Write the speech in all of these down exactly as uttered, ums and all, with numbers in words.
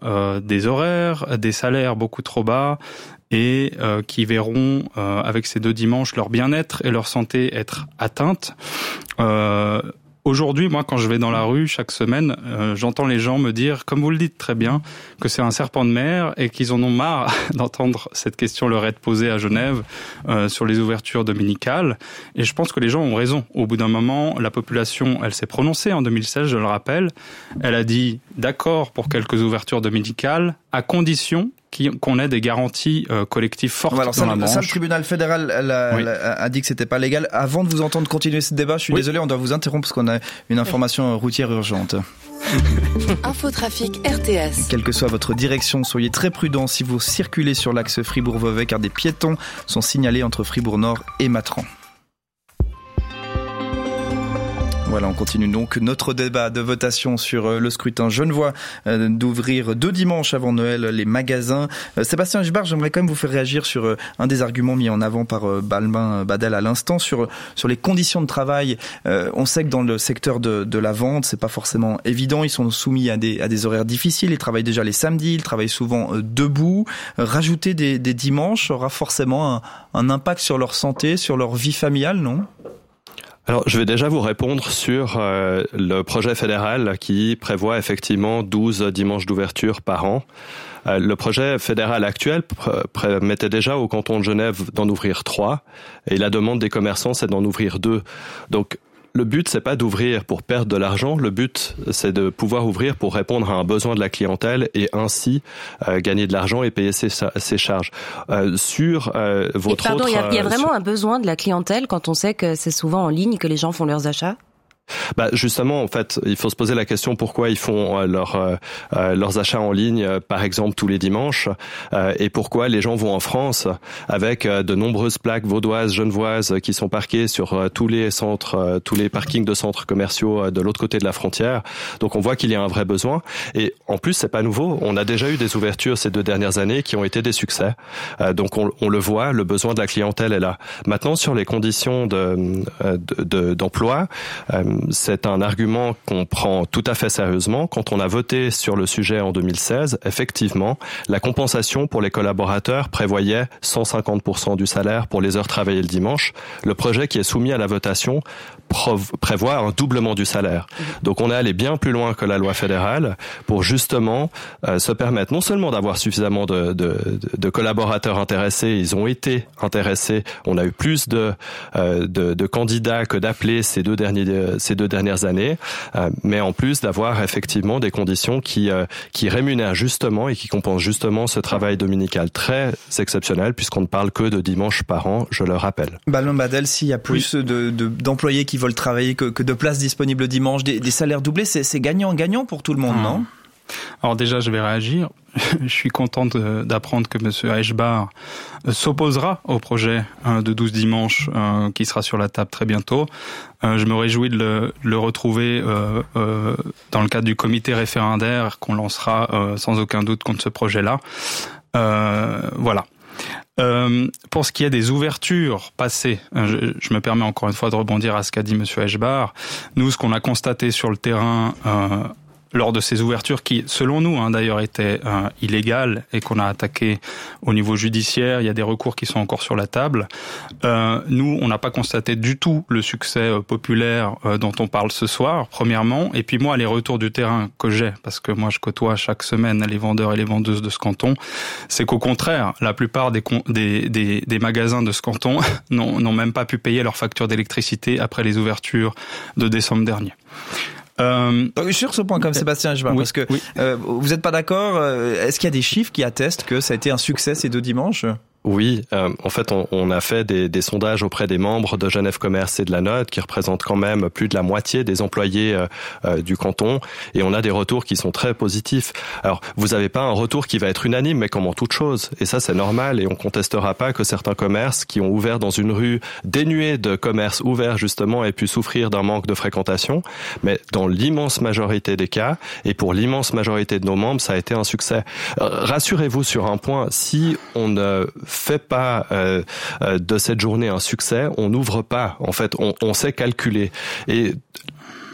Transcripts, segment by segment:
euh, des horaires, des salaires beaucoup trop bas et euh, qui verront euh, avec ces deux dimanches leur bien-être et leur santé être atteintes. Euh, Aujourd'hui, moi, quand je vais dans la rue chaque semaine, euh, j'entends les gens me dire, comme vous le dites très bien, que c'est un serpent de mer et qu'ils en ont marre d'entendre cette question leur être posée à Genève euh, sur les ouvertures dominicales. Et je pense que les gens ont raison. Au bout d'un moment, la population, elle s'est prononcée en deux mille seize, je le rappelle. Elle a dit d'accord pour quelques ouvertures dominicales, à condition qu'on ait des garanties euh, collectives fortes alors, dans ça, la branche. Ça, le tribunal fédéral elle a, oui. elle a dit que c'était pas légal. Avant de vous entendre continuer ce débat, je suis oui. désolé, on doit vous interrompre parce qu'on a une information routière urgente. Infotrafic R T S. Quelle que soit votre direction, soyez très prudents si vous circulez sur l'axe Fribourg-Vevey car des piétons sont signalés entre Fribourg-Nord et Matran. Voilà, on continue donc notre débat de votation sur le scrutin genevois euh, d'ouvrir deux dimanches avant Noël les magasins. Euh, Sébastien Ejbart, j'aimerais quand même vous faire réagir sur euh, un des arguments mis en avant par euh, Balmain Badel à l'instant sur sur les conditions de travail. Euh, on sait que dans le secteur de, de la vente, c'est pas forcément évident. Ils sont soumis à des à des horaires difficiles. Ils travaillent déjà les samedis, ils travaillent souvent euh, debout. Euh, rajouter des, des dimanches aura forcément un, un impact sur leur santé, sur leur vie familiale, non ? Alors, je vais déjà vous répondre sur euh, le projet fédéral qui prévoit effectivement douze dimanches d'ouverture par an. Euh, le projet fédéral actuel pr- permettait déjà au canton de Genève d'en ouvrir trois, et la demande des commerçants, c'est d'en ouvrir deux. Donc, le but, c'est pas d'ouvrir pour perdre de l'argent. Le but, c'est de pouvoir ouvrir pour répondre à un besoin de la clientèle et ainsi euh, gagner de l'argent et payer ses, ses charges. Euh, sur euh, votre et pardon, autre... il y a, il y a vraiment sur... un besoin de la clientèle quand on sait que c'est souvent en ligne que les gens font leurs achats ? Bah justement, en fait, il faut se poser la question pourquoi ils font euh, leur, euh, leurs achats en ligne, euh, par exemple tous les dimanches, euh, et pourquoi les gens vont en France avec euh, de nombreuses plaques vaudoises, genevoises qui sont parquées sur euh, tous les centres, euh, tous les parkings de centres commerciaux euh, de l'autre côté de la frontière. Donc on voit qu'il y a un vrai besoin. Et en plus, c'est pas nouveau. On a déjà eu des ouvertures ces deux dernières années qui ont été des succès. Euh, donc on, on le voit, le besoin de la clientèle est là. Maintenant, sur les conditions de, de, de, d'emploi. Euh, C'est un argument qu'on prend tout à fait sérieusement. Quand on a voté sur le sujet en deux mille seize, effectivement, la compensation pour les collaborateurs prévoyait cent cinquante pour cent du salaire pour les heures travaillées le dimanche. Le projet qui est soumis à la votation prévoit un doublement du salaire. Donc on est allé bien plus loin que la loi fédérale pour justement euh, se permettre non seulement d'avoir suffisamment de, de, de collaborateurs intéressés, ils ont été intéressés, on a eu plus de, euh, de, de candidats que d'appelés ces deux derniers ces deux dernières années, euh, mais en plus d'avoir effectivement des conditions qui euh, qui rémunèrent justement et qui compensent justement ce travail dominical très exceptionnel puisqu'on ne parle que de dimanche par an, je le rappelle. Balmain Badel, s'il y a plus oui. de, de d'employés qui veulent travailler que, que de places disponibles dimanche, des, des salaires doublés, c'est, c'est gagnant-gagnant pour tout le monde, mmh. non ? Alors déjà, je vais réagir. Je suis content de, d'apprendre que M. Ejbart s'opposera au projet de douze dimanches euh, qui sera sur la table très bientôt. Euh, je me réjouis de le, de le retrouver euh, euh, dans le cadre du comité référendaire qu'on lancera euh, sans aucun doute contre ce projet-là. Euh, voilà. Euh, pour ce qui est des ouvertures passées, je, je me permets encore une fois de rebondir à ce qu'a dit M. Ejbart. Nous, ce qu'on a constaté sur le terrain euh, lors de ces ouvertures qui, selon nous, hein, d'ailleurs, étaient euh, illégales et qu'on a attaquées au niveau judiciaire, il y a des recours qui sont encore sur la table. Euh, nous, on n'a pas constaté du tout le succès euh, populaire euh, dont on parle ce soir, premièrement. Et puis moi, les retours du terrain que j'ai, parce que moi, je côtoie chaque semaine les vendeurs et les vendeuses de ce canton, c'est qu'au contraire, la plupart des, con- des, des, des magasins de ce canton n'ont, n'ont même pas pu payer leur facture d'électricité après les ouvertures de décembre dernier. Euh, sur ce point, comme Sébastien Ejbart, oui, parce que oui. euh, vous n'êtes pas d'accord. euh, Est-ce qu'il y a des chiffres qui attestent que ça a été un succès ces deux dimanches ? Oui, euh, en fait, on, on a fait des, des sondages auprès des membres de Genève Commerce et de la Node, qui représentent quand même plus de la moitié des employés euh, euh, du canton, et on a des retours qui sont très positifs. Alors, vous n'avez pas un retour qui va être unanime, mais comme en toute chose, et ça c'est normal, et on contestera pas que certains commerces qui ont ouvert dans une rue dénuée de commerces ouverts justement aient pu souffrir d'un manque de fréquentation, mais dans l'immense majorité des cas, et pour l'immense majorité de nos membres, ça a été un succès. Euh, rassurez-vous sur un point, si on ne fait pas euh, euh, de cette journée un succès, on n'ouvre pas. En fait, on, on sait calculer. Et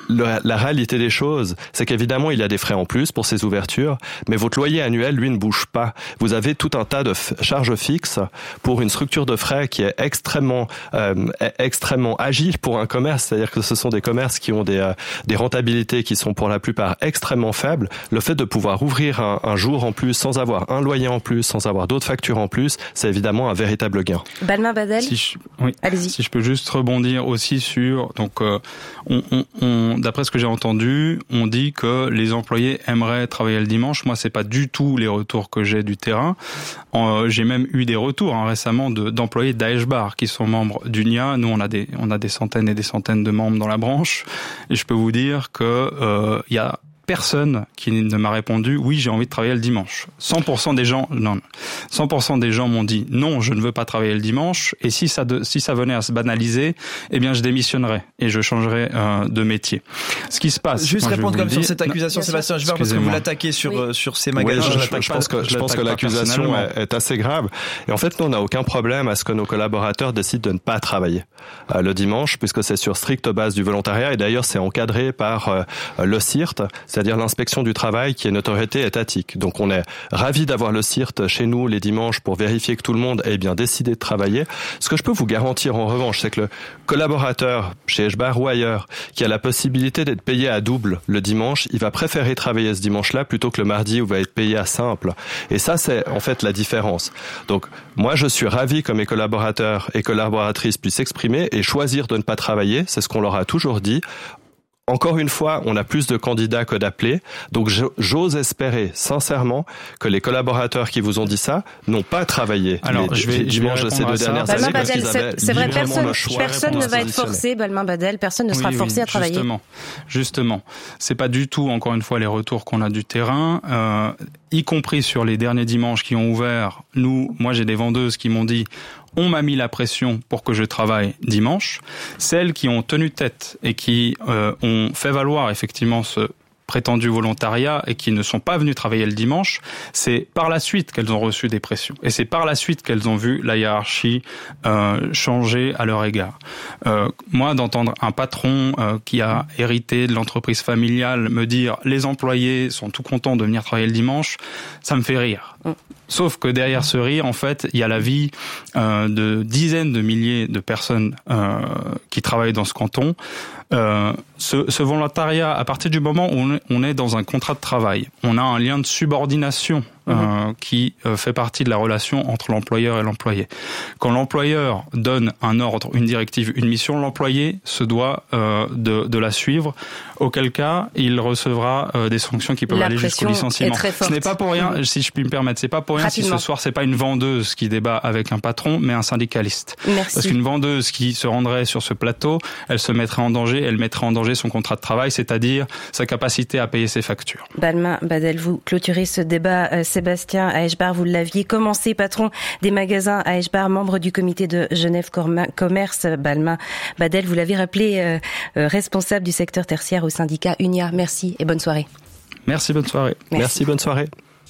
le, la réalité des choses, c'est qu'évidemment, il y a des frais en plus pour ces ouvertures, mais votre loyer annuel, lui, ne bouge pas. Vous avez tout un tas de f- charges fixes pour une structure de frais qui est extrêmement, euh, extrêmement agile pour un commerce. C'est-à-dire que ce sont des commerces qui ont des, euh, des rentabilités qui sont pour la plupart extrêmement faibles. Le fait de pouvoir ouvrir un, un jour en plus sans avoir un loyer en plus, sans avoir d'autres factures en plus, c'est évidemment un véritable gain. Balmain Badel, si je, oui, allez-y. Si je peux juste rebondir aussi sur, donc, euh, on, on, on, d'après ce que j'ai entendu, on dit que les employés aimeraient travailler le dimanche. Moi, c'est pas du tout les retours que j'ai du terrain. Euh, j'ai même eu des retours hein, récemment de, d'employés d'Aeshbar qui sont membres d'Unia. Nous, on a des, on a des centaines et des centaines de membres dans la branche, et je peux vous dire que euh, il y a personne qui ne m'a répondu oui, j'ai envie de travailler le dimanche. cent pour cent des gens non, cent pour cent des gens m'ont dit non, je ne veux pas travailler le dimanche, et si ça de, si ça venait à se banaliser, eh bien je démissionnerais et je changerais euh, de métier. Ce qui se passe, juste répondre comme sur cette accusation, non, Sébastien Eschbar, parce que vous l'attaquez sur oui. sur ces magasins. Oui, je, je, je pense que je, je pense que l'accusation est, est assez grave, et en fait nous on n'a aucun problème à ce que nos collaborateurs décident de ne pas travailler euh, le dimanche, puisque c'est sur stricte base du volontariat, et d'ailleurs c'est encadré par euh, le C I R T, c'est-à-dire l'inspection du travail, qui est une autorité étatique. Donc on est ravis d'avoir le C I R T chez nous les dimanches pour vérifier que tout le monde ait bien décidé de travailler. Ce que je peux vous garantir en revanche, c'est que le collaborateur chez Eschbar ou ailleurs qui a la possibilité d'être payé à double le dimanche, il va préférer travailler ce dimanche-là plutôt que le mardi où il va être payé à simple. Et ça, c'est en fait la différence. Donc moi, je suis ravi que mes collaborateurs et collaboratrices puissent s'exprimer et choisir de ne pas travailler. C'est ce qu'on leur a toujours dit. Encore une fois, on a plus de candidats que d'appelés, donc j'ose espérer sincèrement que les collaborateurs qui vous ont dit ça n'ont pas travaillé. Alors, je vais, je vais de ces deux dernières années parce qu'ils avaient c'est vrai, personne, le choix personne ne va être forcé, Balmain Badel, personne ne sera oui, forcé oui, à travailler. Justement, justement, c'est pas du tout, encore une fois, les retours qu'on a du terrain, euh, y compris sur les derniers dimanches qui ont ouvert. Nous, moi, j'ai des vendeuses qui m'ont dit. On m'a mis la pression pour que je travaille dimanche. Celles qui ont tenu tête et qui euh, ont fait valoir effectivement ce prétendu volontariat et qui ne sont pas venus travailler le dimanche, c'est par la suite qu'elles ont reçu des pressions. Et c'est par la suite qu'elles ont vu la hiérarchie euh, changer à leur égard. Euh, moi, d'entendre un patron euh, qui a hérité de l'entreprise familiale me dire « les employés sont tout contents de venir travailler le dimanche », ça me fait rire. Sauf que derrière ce rire, en fait, il y a la vie euh, de dizaines de milliers de personnes euh, qui travaillent dans ce canton. Euh, ce, ce volontariat, à partir du moment où on est, on est dans un contrat de travail, on a un lien de subordination euh, mmh. qui euh, fait partie de la relation entre l'employeur et l'employé. Quand l'employeur donne un ordre, une directive, une mission, l'employé se doit euh, de, de la suivre, auquel cas il recevra euh, des sanctions qui peuvent la aller jusqu'au licenciement. Ce n'est pas pour rien, mmh. si je puis me permettre, c'est pas pour rien Rapidement. Si ce soir c'est pas une vendeuse qui débat avec un patron, mais un syndicaliste. Merci. Parce qu'une vendeuse qui se rendrait sur ce plateau, elle se mettrait en danger, elle mettrait en danger son contrat de travail, c'est-à-dire sa capacité à payer ses factures. Balmain Badel, vous clôturez ce débat. Euh, Sébastien à Eschbar, vous l'aviez commencé, patron des magasins à Eschbar, membre du comité de Genève Commerce. Balmain Badel, vous l'avez rappelé, euh, euh, responsable du secteur tertiaire au syndicat Unia. Merci et bonne soirée. Merci, bonne soirée. Merci, Merci bonne soirée.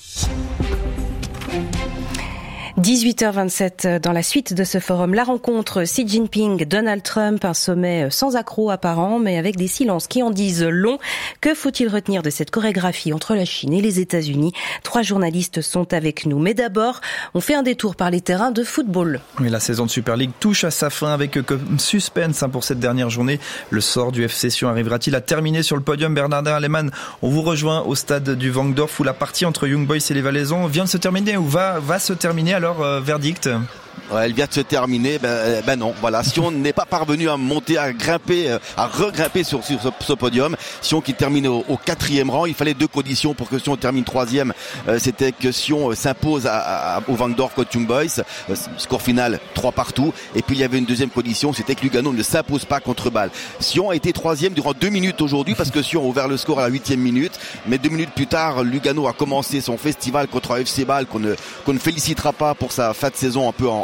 dix-huit heures vingt-sept, dans la suite de ce forum, la rencontre Xi Jinping, Donald Trump, un sommet sans accroc apparent, mais avec des silences qui en disent long. Que faut-il retenir de cette chorégraphie entre la Chine et les États-Unis? Trois journalistes sont avec nous. Mais d'abord, on fait un détour par les terrains de football. Oui, la saison de Super League touche à sa fin avec comme suspense hein, pour cette dernière journée. Le sort du F C Sion arrivera-t-il à terminer sur le podium? Bernardin Alemann, on vous rejoint au stade du Vangdorf où la partie entre Young Boys et les Valaisans vient de se terminer ou va, va se terminer. Alors, Euh, verdict? Ouais, elle vient de se terminer. Ben, ben non, voilà. Sion n'est pas parvenu à monter, à grimper, à regrimper sur, sur ce, ce podium. Sion qui termine au, au quatrième rang. Il fallait deux conditions pour que Sion termine troisième. Euh, c'était que Sion euh, s'impose à, à, au Vangdorf contre Young Boys. Euh, score final trois partout. Et puis il y avait une deuxième condition, c'était que Lugano ne s'impose pas contre Bâle. Sion a été troisième durant deux minutes aujourd'hui parce que Sion a ouvert le score à la huitième minute. Mais deux minutes plus tard, Lugano a commencé son festival contre F C Bâle qu'on ne, qu'on ne félicitera pas pour sa fin de saison un peu en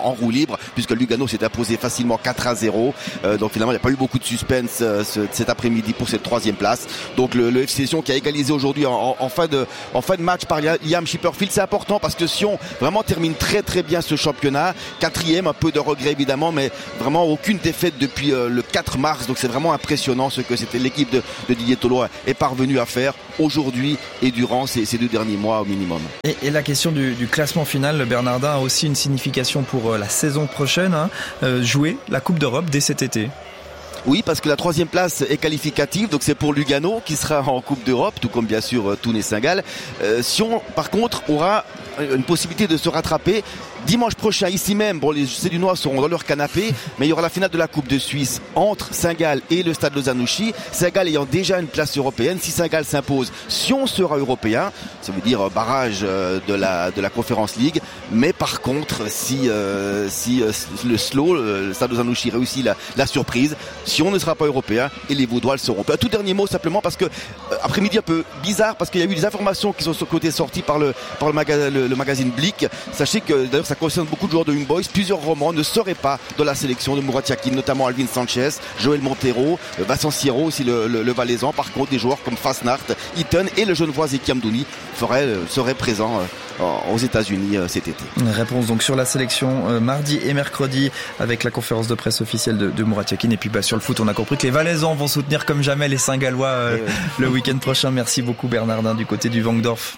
en roue libre, puisque Lugano s'est imposé facilement quatre à zéro. Euh, donc finalement, il n'y a pas eu beaucoup de suspense euh, ce, cet après-midi pour cette troisième place. Donc le, le F C Sion qui a égalisé aujourd'hui en, en, fin de, en fin de match par Liam Schipperfield, c'est important parce que Sion vraiment termine très très bien ce championnat. Quatrième, un peu de regret évidemment, mais vraiment aucune défaite depuis euh, le quatre mars. Donc c'est vraiment impressionnant ce que c'était l'équipe de, de Didier Tolo est parvenue à faire aujourd'hui et durant ces, ces deux derniers mois au minimum. Et, et la question du, du classement final, le Bernardin a aussi une signification pour euh, la saison prochaine, hein, euh, jouer la Coupe d'Europe dès cet été. Oui, parce que la troisième place est qualificative, donc c'est pour Lugano qui sera en Coupe d'Europe, tout comme bien sûr Thun et Saint-Gall. Euh, Sion, par contre, aura une possibilité de se rattraper. Dimanche prochain, ici même, bon, les Cédunois seront dans leur canapé, mais il y aura la finale de la Coupe de Suisse entre Saint-Gall et le Stade Lausanne-Ouchy. Saint-Gall ayant déjà une place européenne. Si Saint-Gall s'impose, Sion sera européen. Ça veut dire barrage de la de la Conference League. Mais par contre, si euh, si euh, le S L O, le Stade Lausanne-Ouchy réussit la, la surprise, Sion ne sera pas européen et les Vaudois le seront. Un tout dernier mot simplement parce que euh, après-midi un peu bizarre parce qu'il y a eu des informations qui sont sur le côté sorties par le par le, maga- le, le magazine Blick. Sachez que d'ailleurs ça concerne beaucoup de joueurs de Young Boys. Plusieurs romans ne seraient pas dans la sélection de Murat Yakin, notamment Alvin Sanchez, Joël Montero, Vincent Sierro, aussi le, le, le Valaisan. Par contre, des joueurs comme Fasnart, Eaton et le Genevois Zeki Amdouni seraient, seraient présents aux États-Unis cet été. Réponse donc sur la sélection euh, mardi et mercredi avec la conférence de presse officielle de, de Murat Yakin. Et puis bah, sur le foot, on a compris que les Valaisans vont soutenir comme jamais les Saint-Gallois euh, ouais. le week-end prochain. Merci beaucoup Bernardin du côté du Vangdorf.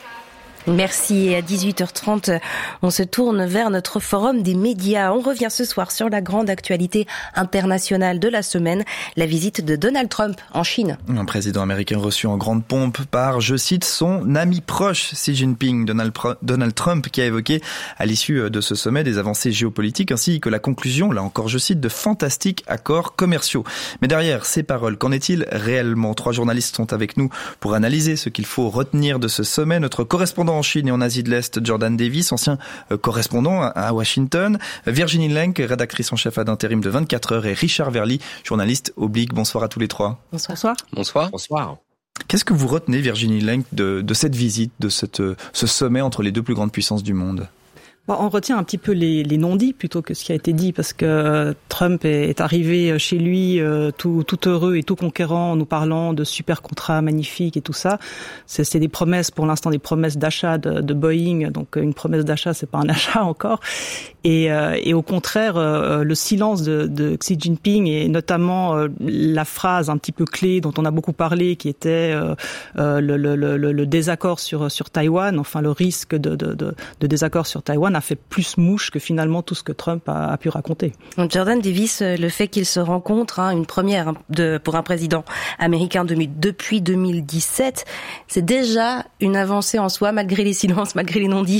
Merci. Et à dix-huit heures trente, on se tourne vers notre forum des médias. On revient ce soir sur la grande actualité internationale de la semaine, la visite de Donald Trump en Chine. Un président américain reçu en grande pompe par, je cite, son ami proche Xi Jinping. Donald, Pro- Donald Trump qui a évoqué à l'issue de ce sommet des avancées géopolitiques ainsi que la conclusion, là encore je cite, de fantastiques accords commerciaux. Mais derrière ces paroles, qu'en est-il réellement ? Trois journalistes sont avec nous pour analyser ce qu'il faut retenir de ce sommet. Notre correspondant en Chine et en Asie de l'Est, Jordan Davis, ancien correspondant à Washington, Virginie Lenk, rédactrice en chef ad intérim de vingt-quatre heures, et Richard Verly, journaliste au Blick. Bonsoir à tous les trois. Bonsoir. Bonsoir. Bonsoir. Qu'est-ce que vous retenez, Virginie Lenk, de, de cette visite, de cette, ce sommet entre les deux plus grandes puissances du monde ? Bon, on retient un petit peu les, les non-dits plutôt que ce qui a été dit, parce que Trump est, est arrivé chez lui euh, tout, tout heureux et tout conquérant en nous parlant de super contrats magnifiques et tout ça. C'est, c'est des promesses, pour l'instant, des promesses d'achat de, de Boeing. Donc une promesse d'achat, c'est pas un achat encore. Et, euh, et au contraire, euh, le silence de, de Xi Jinping et notamment euh, la phrase un petit peu clé dont on a beaucoup parlé, qui était euh, euh, le, le, le, le désaccord sur, sur Taïwan, enfin le risque de, de, de, de désaccord sur Taïwan, a fait plus mouche que finalement tout ce que Trump a, a pu raconter. Jordan Davis, le fait qu'ils se rencontrent, hein, une première de, pour un président américain de, depuis deux mille dix-sept, c'est déjà une avancée en soi, malgré les silences, malgré les non-dits.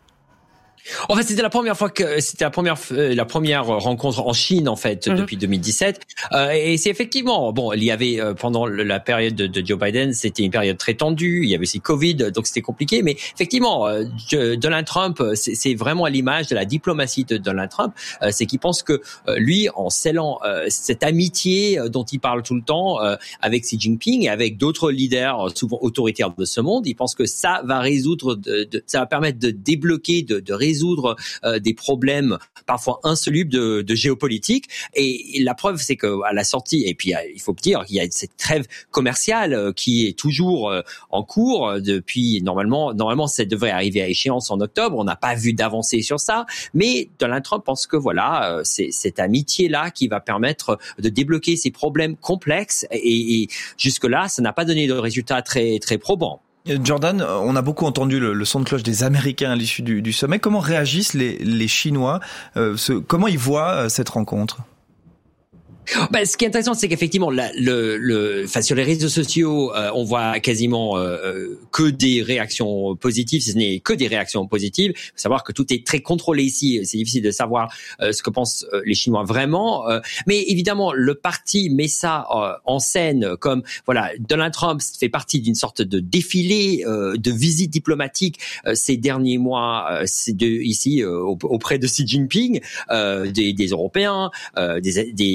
En fait, c'était la première fois que c'était la première euh, la première rencontre en Chine en fait mm-hmm. depuis deux mille dix-sept. Euh, et c'est effectivement bon, il y avait euh, pendant la période de, de Joe Biden, c'était une période très tendue. Il y avait aussi Covid, donc c'était compliqué. Mais effectivement, euh, Donald Trump, c'est, c'est vraiment à l'image de la diplomatie de Donald Trump. Euh, c'est qu'il pense que euh, lui, en scellant euh, cette amitié dont il parle tout le temps euh, avec Xi Jinping et avec d'autres leaders souvent autoritaires de ce monde, il pense que ça va résoudre, de, de, ça va permettre de débloquer, de, de résoudre résoudre euh, des problèmes parfois insolubles de, de géopolitique. Et, et la preuve, c'est que à la sortie, et puis il faut dire qu'il y a cette trêve commerciale euh, qui est toujours euh, en cours euh, depuis normalement. Normalement, ça devrait arriver à échéance en octobre. On n'a pas vu d'avancée sur ça, mais Donald Trump pense que voilà, euh, c'est cette amitié-là qui va permettre de débloquer ces problèmes complexes. Et, et jusque-là, ça n'a pas donné de résultats très très probants. Jordan, on a beaucoup entendu le, le son de cloche des Américains à l'issue du, du sommet. Comment réagissent les, les Chinois euh, ce, Comment ils voient euh, cette rencontre ? Ben, ce qui est intéressant, c'est qu'effectivement, la, le, le, enfin, sur les réseaux sociaux, euh, on voit quasiment euh, que des réactions positives, si ce n'est que des réactions positives. Il faut savoir que tout est très contrôlé ici. C'est difficile de savoir euh, ce que pensent euh, les Chinois vraiment. Euh, mais évidemment, le parti met ça euh, en scène comme, voilà, Donald Trump fait partie d'une sorte de défilé euh, de visites diplomatiques euh, ces derniers mois euh, c'est de, ici euh, auprès de Xi Jinping, euh, des, des Européens, euh, des, des, des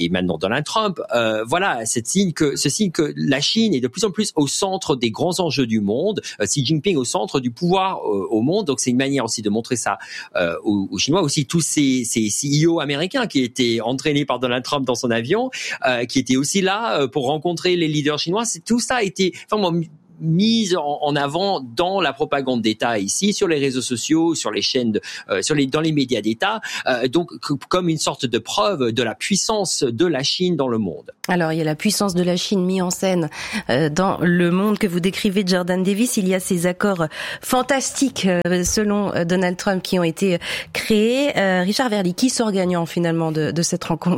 et maintenant Donald Trump, euh, voilà, cette signe que, ce signe que la Chine est de plus en plus au centre des grands enjeux du monde, euh, Xi Jinping au centre du pouvoir euh, au monde. Donc c'est une manière aussi de montrer ça euh, aux, aux Chinois, aussi tous ces, ces C E O américains qui étaient entraînés par Donald Trump dans son avion, euh, qui étaient aussi là euh, pour rencontrer les leaders chinois. C'est, tout ça a été vraiment mise en, en avant dans la propagande d'État ici, sur les réseaux sociaux, sur les chaînes, de, euh, sur les dans les médias d'État, euh, donc que, comme une sorte de preuve de la puissance de la Chine dans le monde. Alors il y a la puissance de la Chine mise en scène euh, dans le monde que vous décrivez, Jordan Davis. Il y a ces accords fantastiques euh, selon euh, Donald Trump qui ont été créés. Euh, Richard Verly, qui sort gagnant finalement de, de cette rencontre ?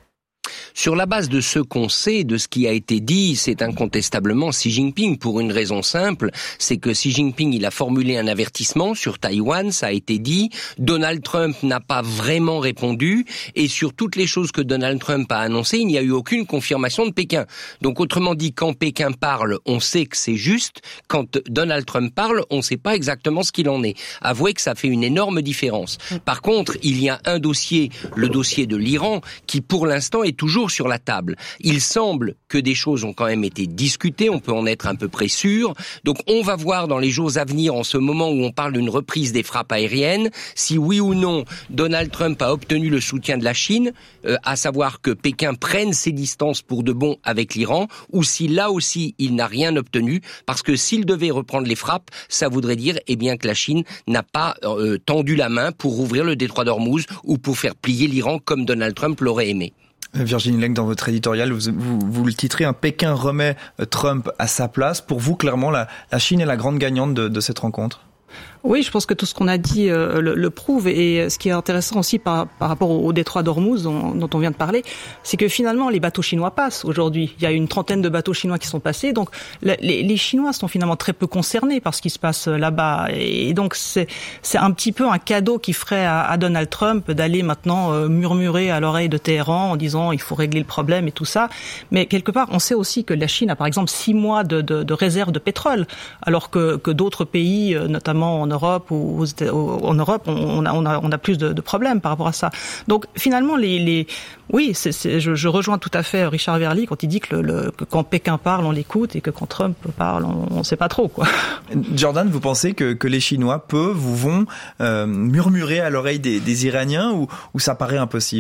Sur la base de ce qu'on sait, de ce qui a été dit, c'est incontestablement Xi Jinping, pour une raison simple, c'est que Xi Jinping, il a formulé un avertissement sur Taïwan, ça a été dit, Donald Trump n'a pas vraiment répondu, et sur toutes les choses que Donald Trump a annoncées, il n'y a eu aucune confirmation de Pékin. Donc autrement dit, quand Pékin parle, on sait que c'est juste, quand Donald Trump parle, on ne sait pas exactement ce qu'il en est. Avouez que ça fait une énorme différence. Par contre, il y a un dossier, le dossier de l'Iran, qui pour l'instant est toujours sur la table. Il semble que des choses ont quand même été discutées, on peut en être un peu près sûr. Donc on va voir dans les jours à venir, en ce moment où on parle d'une reprise des frappes aériennes, si oui ou non Donald Trump a obtenu le soutien de la Chine, euh, à savoir que Pékin prenne ses distances pour de bon avec l'Iran, ou si là aussi il n'a rien obtenu, parce que s'il devait reprendre les frappes, ça voudrait dire eh bien que la Chine n'a pas euh, tendu la main pour ouvrir le détroit d'Ormuz ou pour faire plier l'Iran comme Donald Trump l'aurait aimé. Virginie Leng, dans votre éditorial, vous, vous, vous le titrez « Un Pékin remet Trump à sa place ». Pour vous, clairement, la, la Chine est la grande gagnante de, de cette rencontre ? Oui, je pense que tout ce qu'on a dit euh, le, le prouve. Et ce qui est intéressant aussi par, par rapport au, au détroit d'Ormuz dont, dont on vient de parler, c'est que finalement les bateaux chinois passent aujourd'hui. Il y a une trentaine de bateaux chinois qui sont passés. Donc la, les, les Chinois sont finalement très peu concernés par ce qui se passe là-bas. Et donc c'est, c'est un petit peu un cadeau qui ferait à, à Donald Trump d'aller maintenant euh, murmurer à l'oreille de Téhéran en disant il faut régler le problème et tout ça. Mais quelque part, on sait aussi que la Chine a par exemple six mois de, de, de réserve de pétrole, alors que, que d'autres pays, notamment en Europe ou en Europe, on a, on a, on a plus de, de problèmes par rapport à ça. Donc finalement, les, les, oui, c'est, c'est, je, je rejoins tout à fait Richard Verly quand il dit que, le, le, que quand Pékin parle, on l'écoute et que quand Trump parle, on ne sait pas trop, quoi. Jordan, vous pensez que, que les Chinois peuvent ou vont euh, murmurer à l'oreille des, des Iraniens ou, ou ça paraît impossible ?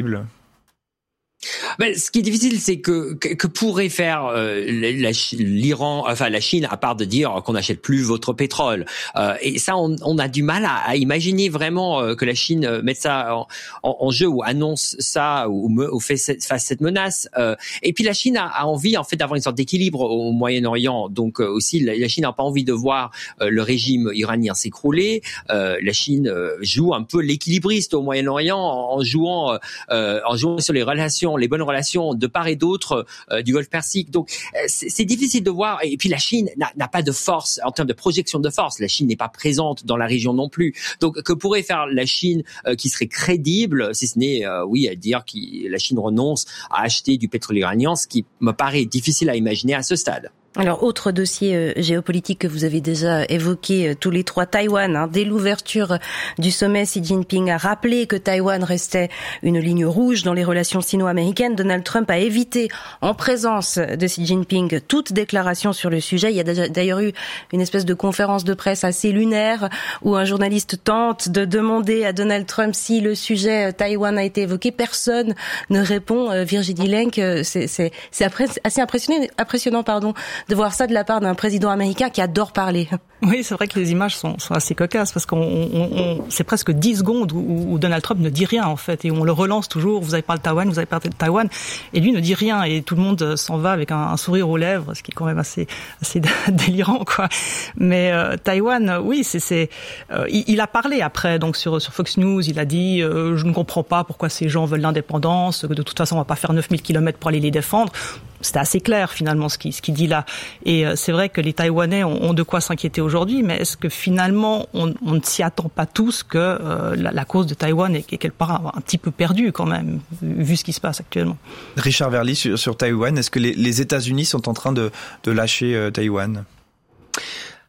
Ben, ce qui est difficile, c'est que que, que pourrait faire euh, la, l'Iran, enfin la Chine, à part de dire qu'on n'achète plus votre pétrole. Euh, et ça, on, on a du mal à, à imaginer vraiment euh, que la Chine mette ça en, en, en jeu ou annonce ça ou, ou fait cette, fasse cette menace. Euh, et puis la Chine a, a envie en fait d'avoir une sorte d'équilibre au Moyen-Orient. Donc euh, aussi, la, la Chine n'a pas envie de voir euh, le régime iranien s'écrouler. Euh, la Chine euh, joue un peu l'équilibriste au Moyen-Orient en, en jouant euh, en jouant sur les relations, les bonnes relations de part et d'autre euh, du Golfe Persique. Donc euh, c'est, c'est difficile de voir. Et puis la Chine n'a, n'a pas de force en termes de projection de force. La Chine n'est pas présente dans la région non plus. Donc que pourrait faire la Chine euh, qui serait crédible, si ce n'est euh, oui à dire que la Chine renonce à acheter du pétrole iranien, ce qui me paraît difficile à imaginer à ce stade. Alors, autre dossier euh, géopolitique que vous avez déjà évoqué euh, tous les trois, Taïwan. Hein, dès l'ouverture du sommet, Xi Jinping a rappelé que Taïwan restait une ligne rouge dans les relations sino-américaines. Donald Trump a évité, en présence de Xi Jinping, toute déclaration sur le sujet. Il y a d'ailleurs eu une espèce de conférence de presse assez lunaire où un journaliste tente de demander à Donald Trump si le sujet Taïwan a été évoqué. Personne ne répond. Euh, Virginie Lenk, c'est, c'est, c'est assez impressionnant, impressionnant pardon, de voir ça de la part d'un président américain qui adore parler. Oui, c'est vrai que les images sont, sont assez cocasses parce qu'on, on, on, c'est presque dix secondes où, où Donald Trump ne dit rien en fait et on le relance toujours. Vous avez parlé de Taïwan, vous avez parlé de Taïwan et lui ne dit rien et tout le monde s'en va avec un, un sourire aux lèvres, ce qui est quand même assez, assez délirant quoi. Mais euh, Taïwan, oui, c'est, c'est, euh, il, il a parlé après donc sur sur Fox News, il a dit euh, je ne comprends pas pourquoi ces gens veulent l'indépendance, que de toute façon on va pas faire neuf mille kilomètres pour aller les défendre. C'était assez clair finalement ce qu'il, ce qu'il dit là. Et euh, c'est vrai que les Taïwanais ont, ont de quoi s'inquiéter aujourd'hui, mais est-ce que finalement on, on ne s'y attend pas tous que euh, la, la cause de Taïwan est quelque part un, un petit peu perdue quand même, vu ce qui se passe actuellement. Richard Verly sur, sur Taïwan, est-ce que les, les États-Unis sont en train de, de lâcher euh, Taïwan ?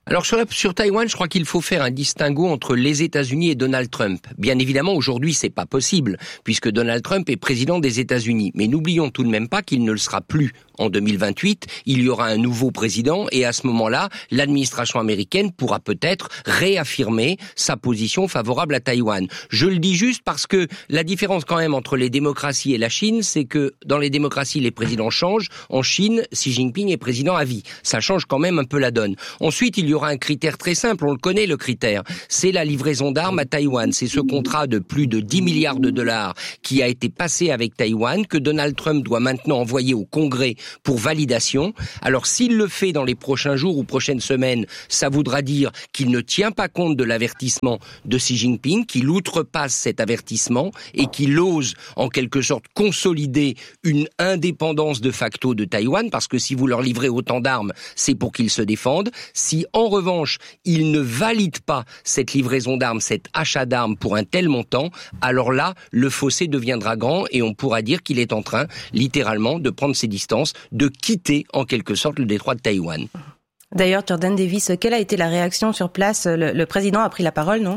Alors sur, la, sur Taïwan, je crois qu'il faut faire un distinguo entre les États-Unis et Donald Trump. Bien évidemment, aujourd'hui, c'est pas possible, puisque Donald Trump est président des États-Unis. Mais n'oublions tout de même pas qu'il ne le sera plus. En deux mille vingt-huit, il y aura un nouveau président et à ce moment-là, l'administration américaine pourra peut-être réaffirmer sa position favorable à Taïwan. Je le dis juste parce que la différence quand même entre les démocraties et la Chine, c'est que dans les démocraties, les présidents changent. En Chine, Xi Jinping est président à vie. Ça change quand même un peu la donne. Ensuite, il y aura un critère très simple, on le connaît le critère, c'est la livraison d'armes à Taïwan. C'est ce contrat de plus de dix milliards de dollars qui a été passé avec Taïwan, que Donald Trump doit maintenant envoyer au Congrès pour validation. Alors s'il le fait dans les prochains jours ou prochaines semaines, ça voudra dire qu'il ne tient pas compte de l'avertissement de Xi Jinping, qu'il outrepasse cet avertissement et qu'il ose en quelque sorte consolider une indépendance de facto de Taïwan, parce que si vous leur livrez autant d'armes, c'est pour qu'ils se défendent. Si en revanche, il ne valide pas cette livraison d'armes, cet achat d'armes pour un tel montant, alors là, le fossé deviendra grand et on pourra dire qu'il est en train, littéralement, de prendre ses distances, de quitter en quelque sorte le détroit de Taïwan. D'ailleurs, Jordan Davis, quelle a été la réaction sur place ? Le, le président a pris la parole, non ?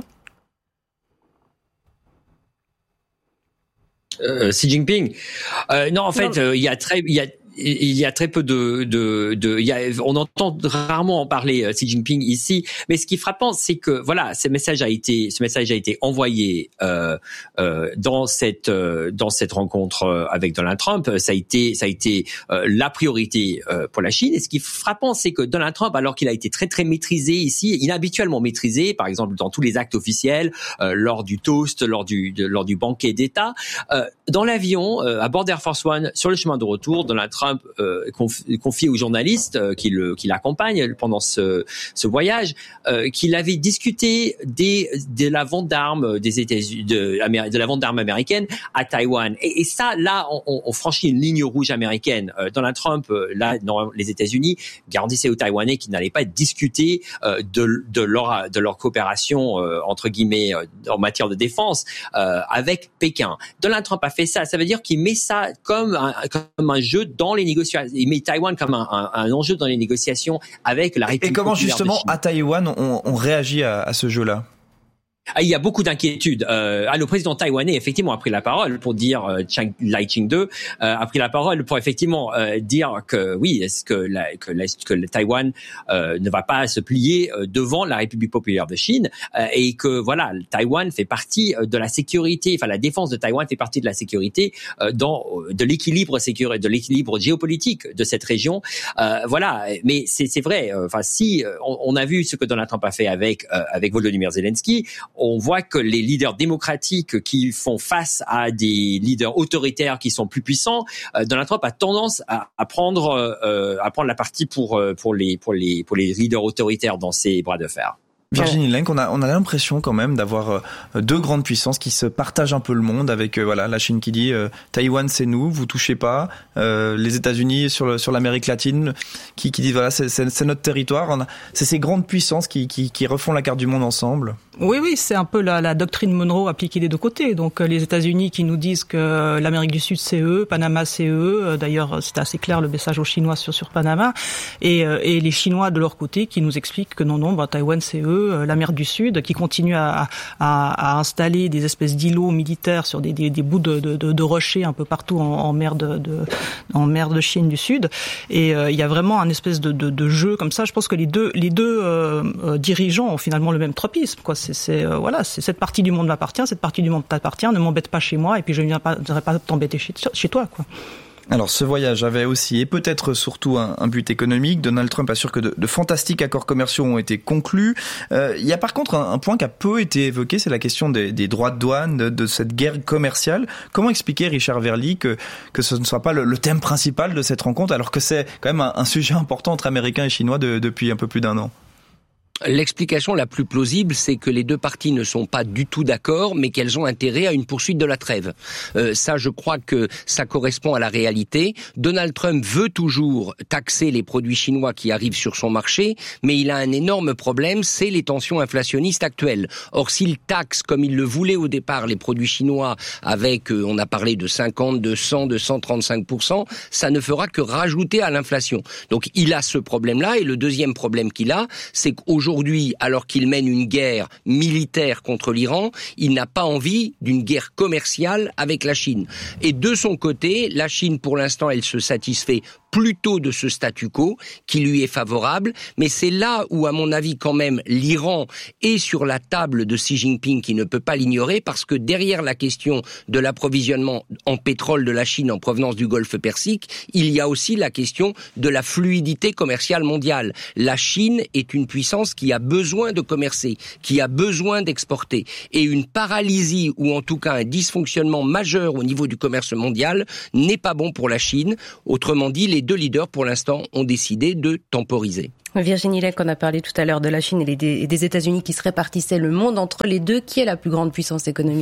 euh, Xi Jinping. Euh, non, en fait, il euh, y a très, il y a il y a très peu de, de, de, il y a, on entend rarement en parler euh, Xi Jinping ici, mais ce qui est frappant, c'est que voilà, ce message a été, ce message a été envoyé euh, euh, dans cette, euh, dans cette rencontre euh, avec Donald Trump. Ça a été, ça a été euh, la priorité euh, pour la Chine. Et ce qui est frappant, c'est que Donald Trump, alors qu'il a été très très maîtrisé ici, inhabituellement maîtrisé, par exemple dans tous les actes officiels, euh, lors du toast, lors du, de, lors du banquet d'État, euh, dans l'avion, euh, à bord d'Air Force One, sur le chemin de retour, Donald Trump Euh, confié aux journalistes euh, qui le qui l'accompagnent pendant ce ce voyage, euh, qu'il avait discuté des de la vente d'armes des États-Unis, de, de la vente d'armes américaines à Taïwan. Et, et ça, là, on, on franchit une ligne rouge américaine. Euh, Donald Trump, euh, là, dans les États-Unis, garantissaient aux Taïwanais qu'ils n'allaient pas discuter euh, de de leur de leur coopération euh, entre guillemets euh, en matière de défense euh, avec Pékin. Donald Trump a fait ça. Ça veut dire qu'il met ça comme un comme un jeu dans les négociations. Il met Taïwan comme un, un, un enjeu dans les négociations avec la République. Et comment populaire justement à Taïwan on, on réagit à, à ce jeu-là? Ah, il y a beaucoup d'inquiétudes. Euh, ah, le président taïwanais effectivement a pris la parole pour dire euh, Chiang Lai-ching deux euh, a pris la parole pour effectivement euh, dire que oui, est-ce que la, que, la, que le Taïwan euh, ne va pas se plier euh, devant la République populaire de Chine euh, et que voilà, Taïwan fait partie de la sécurité, enfin la défense de Taïwan fait partie de la sécurité euh, dans de l'équilibre sécuritaire, de l'équilibre géopolitique de cette région. Euh, voilà, mais c'est c'est vrai. Enfin, si on, on a vu ce que Donald Trump a fait avec euh, avec Volodymyr Zelensky. On voit que les leaders démocratiques qui font face à des leaders autoritaires qui sont plus puissants, euh, Donald Trump a tendance à, à prendre euh, à prendre la partie pour pour les pour les pour les leaders autoritaires dans ses bras de fer. Virginie Lenk, on a on a l'impression quand même d'avoir euh, deux grandes puissances qui se partagent un peu le monde, avec euh, voilà la Chine qui dit euh, Taïwan c'est nous, vous touchez pas, euh, les États-Unis sur le, sur l'Amérique latine qui qui dit voilà c'est c'est, c'est notre territoire. On a, c'est ces grandes puissances qui qui qui refont la carte du monde ensemble. Oui, oui, c'est un peu la, la doctrine Monroe appliquée des deux côtés. Donc les États-Unis qui nous disent que l'Amérique du Sud c'est eux, Panama c'est eux. D'ailleurs, c'était assez clair le message aux Chinois sur sur Panama. Et, et les Chinois de leur côté qui nous expliquent que non, non, bah, Taïwan c'est eux, la mer du Sud, qui continue à, à, à installer des espèces d'îlots militaires sur des, des, des bouts de, de, de rochers un peu partout en, en mer de, de en mer de Chine du Sud. Et euh, il y a vraiment un espèce de, de, de jeu comme ça. Je pense que les deux les deux euh, euh, dirigeants ont finalement le même tropisme, quoi. C'est, c'est euh, voilà, c'est cette partie du monde m'appartient, cette partie du monde t'appartient, ne m'embête pas chez moi et puis je ne viendrai pas t'embêter chez, chez toi, quoi. Alors ce voyage avait aussi et peut-être surtout un, un but économique. Donald Trump assure que de, de fantastiques accords commerciaux ont été conclus. Euh, il y a par contre un, un point qui a peu été évoqué, c'est la question des, des droits de douane, de, de cette guerre commerciale. Comment expliquer, Richard Verly, que, que ce ne soit pas le, le thème principal de cette rencontre, alors que c'est quand même un, un sujet important entre Américains et Chinois de, depuis un peu plus d'un an? L'explication la plus plausible, c'est que les deux parties ne sont pas du tout d'accord, mais qu'elles ont intérêt à une poursuite de la trêve. Euh, ça, je crois que ça correspond à la réalité. Donald Trump veut toujours taxer les produits chinois qui arrivent sur son marché, mais il a un énorme problème, c'est les tensions inflationnistes actuelles. Or, s'il taxe, comme il le voulait au départ, les produits chinois avec, euh, on a parlé de cinquante, de cent, de cent trente-cinq pour cent, ça ne fera que rajouter à l'inflation. Donc, il a ce problème-là, et le deuxième problème qu'il a, c'est qu'aujourd'hui, Aujourd'hui, alors qu'il mène une guerre militaire contre l'Iran, il n'a pas envie d'une guerre commerciale avec la Chine. Et de son côté, la Chine, pour l'instant, elle se satisfait plutôt de ce statu quo qui lui est favorable, mais c'est là où, à mon avis, quand même, l'Iran est sur la table de Xi Jinping qui ne peut pas l'ignorer, parce que derrière la question de l'approvisionnement en pétrole de la Chine en provenance du Golfe Persique, il y a aussi la question de la fluidité commerciale mondiale. La Chine est une puissance qui a besoin de commercer, qui a besoin d'exporter, et une paralysie ou en tout cas un dysfonctionnement majeur au niveau du commerce mondial n'est pas bon pour la Chine. Autrement dit, les Les deux leaders, pour l'instant, ont décidé de temporiser. Virginie Lec, on a parlé tout à l'heure de la Chine et des, des États-Unis qui se répartissaient le monde entre les deux. Qui est la plus grande puissance économique ?